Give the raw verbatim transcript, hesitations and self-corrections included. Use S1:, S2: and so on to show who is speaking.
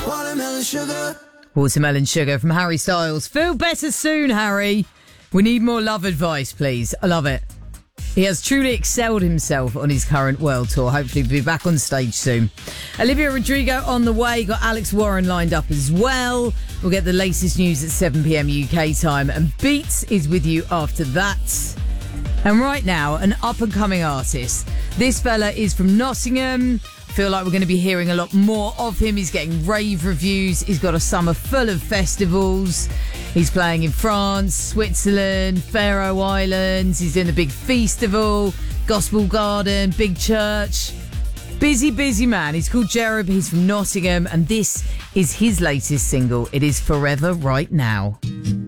S1: Watermelon sugar.
S2: Watermelon Sugar from Harry Styles. Feel better soon, Harry. We need more love advice, please. I love it. He has truly excelled himself on his current world tour. Hopefully he'll be back on stage soon. Olivia Rodrigo on the way. Got Alex Warren lined up as well. We'll get the latest news at seven p.m. U K time. And Beats is with you after that. And right now, an up-and-coming artist. This fella is from Nottingham. Feel like we're going to be hearing a lot more of him. He's getting rave reviews. He's got a summer full of festivals. He's playing in France, Switzerland, Faroe Islands. He's doing the big festival, Gospel Garden, big church. Busy, busy man. He's called Jerub. He's from Nottingham. And this is his latest single. It is Forever Right Now.